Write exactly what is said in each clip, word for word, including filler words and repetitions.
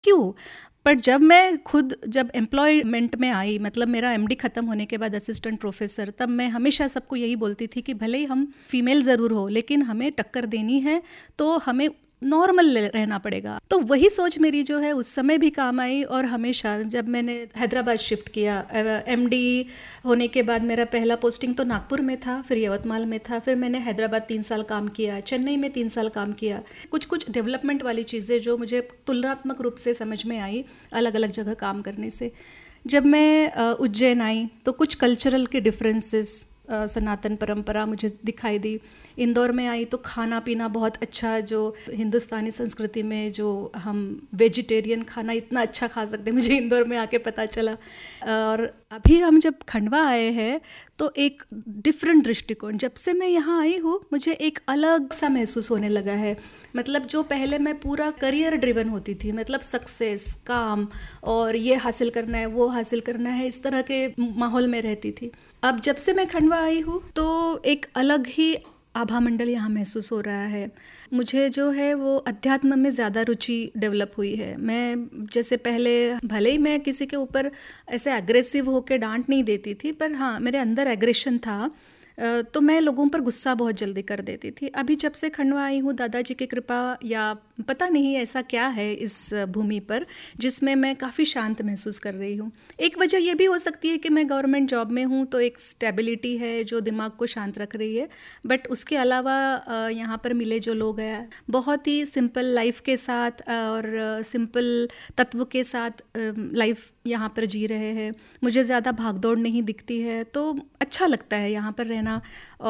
क्यों? बट जब मैं खुद जब एम्प्लॉयमेंट में आई, मतलब मेरा एमडी ख़त्म होने के बाद असिस्टेंट प्रोफेसर, तब मैं हमेशा सबको यही बोलती थी कि भले ही हम फीमेल ज़रूर हो लेकिन हमें टक्कर देनी है तो हमें नॉर्मल रहना पड़ेगा। तो वही सोच मेरी जो है उस समय भी काम आई। और हमेशा जब मैंने हैदराबाद शिफ्ट किया, एमडी होने के बाद मेरा पहला पोस्टिंग तो नागपुर में था, फिर यवतमाल में था, फिर मैंने हैदराबाद तीन साल काम किया, चेन्नई में तीन साल काम किया। कुछ कुछ डेवलपमेंट वाली चीज़ें जो मुझे तुलनात्मक रूप से समझ में आई अलग अलग जगह काम करने से। जब मैं उज्जैन आई तो कुछ कल्चरल के डिफरेंसेस, सनातन परंपरा मुझे दिखाई दी। इंदौर में आई तो खाना पीना बहुत अच्छा, जो हिंदुस्तानी संस्कृति में जो हम वेजिटेरियन खाना इतना अच्छा खा सकते हैं, मुझे इंदौर में आके पता चला। और अभी हम जब खंडवा आए हैं तो एक डिफरेंट दृष्टिकोण, जब से मैं यहाँ आई हूँ मुझे एक अलग सा महसूस होने लगा है। मतलब जो पहले मैं पूरा करियर ड्रिवन होती थी, मतलब सक्सेस, काम और ये हासिल करना है वो हासिल करना है, इस तरह के माहौल में रहती थी। अब जब से मैं खंडवा आई हूँ तो एक अलग ही आभा मंडल यहाँ महसूस हो रहा है। मुझे जो है वो अध्यात्म में ज़्यादा रुचि डेवलप हुई है। मैं जैसे पहले भले ही मैं किसी के ऊपर ऐसे एग्रेसिव होकर डांट नहीं देती थी, पर हाँ मेरे अंदर एग्रेशन था, तो मैं लोगों पर गुस्सा बहुत जल्दी कर देती थी। अभी जब से खंडवा आई हूँ, दादाजी की कृपा या पता नहीं ऐसा क्या है इस भूमि पर, जिसमें मैं काफ़ी शांत महसूस कर रही हूँ। एक वजह यह भी हो सकती है कि मैं गवर्नमेंट जॉब में हूँ तो एक स्टेबिलिटी है जो दिमाग को शांत रख रही है, बट उसके अलावा यहाँ पर मिले जो लोग हैं बहुत ही सिंपल लाइफ के साथ और सिंपल तत्व के साथ लाइफ यहाँ पर जी रहे हैं। मुझे ज़्यादा भागदौड़ नहीं दिखती है, तो अच्छा लगता है यहाँ पर रहना।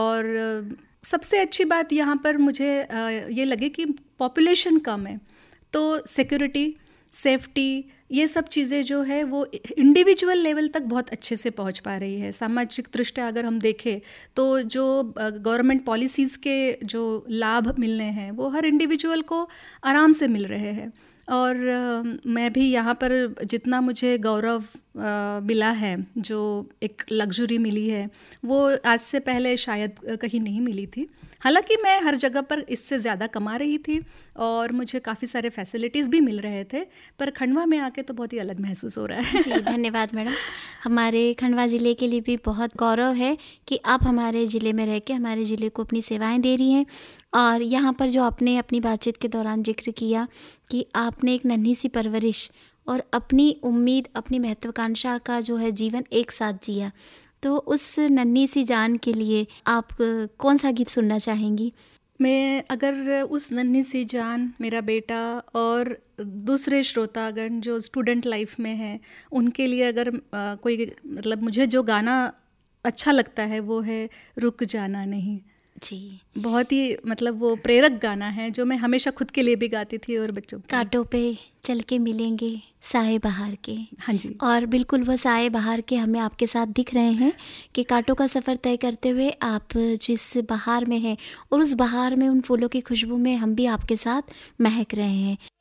और सबसे अच्छी बात यहाँ पर मुझे ये लगे कि पॉपुलेशन कम है, तो सिक्योरिटी, सेफ्टी, ये सब चीज़ें जो है वो इंडिविजुअल लेवल तक बहुत अच्छे से पहुँच पा रही है। सामाजिक दृष्टि अगर हम देखें तो जो गवर्नमेंट पॉलिसीज़ के जो लाभ मिलने हैं वो हर इंडिविजुअल को आराम से मिल रहे हैं। और uh, मैं भी यहाँ पर जितना मुझे गौरव uh, मिला है, जो एक लग्जरी मिली है, वो आज से पहले शायद कहीं नहीं मिली थी। हालांकि मैं हर जगह पर इससे ज़्यादा कमा रही थी और मुझे काफ़ी सारे फैसिलिटीज़ भी मिल रहे थे, पर खंडवा में आके तो बहुत ही अलग महसूस हो रहा है। जी धन्यवाद मैडम। हमारे खंडवा ज़िले के लिए भी बहुत गौरव है कि आप हमारे ज़िले में रह के हमारे ज़िले को अपनी सेवाएं दे रही हैं। और यहाँ पर जो आपने अपनी बातचीत के दौरान जिक्र किया कि आपने एक नन्ही सी परवरिश और अपनी उम्मीद, अपनी महत्वाकांक्षा का जो है जीवन एक साथ जिया, तो उस नन्ही सी जान के लिए आप कौन सा गीत सुनना चाहेंगी? मैं अगर उस नन्ही सी जान, मेरा बेटा और दूसरे श्रोतागण जो स्टूडेंट लाइफ में हैं, उनके लिए अगर आ, कोई मतलब मुझे जो गाना अच्छा लगता है वो है रुक जाना नहीं। जी बहुत ही मतलब वो प्रेरक गाना है जो मैं हमेशा खुद के लिए भी गाती थी और बच्चों के। कांटों पे चल के मिलेंगे साए बहार के। हाँ जी, और बिल्कुल वो साए बहार के हमें आपके साथ दिख रहे हैं कि कांटों का सफ़र तय करते हुए आप जिस बहार में हैं और उस बहार में उन फूलों की खुशबू में हम भी आपके साथ महक रहे हैं।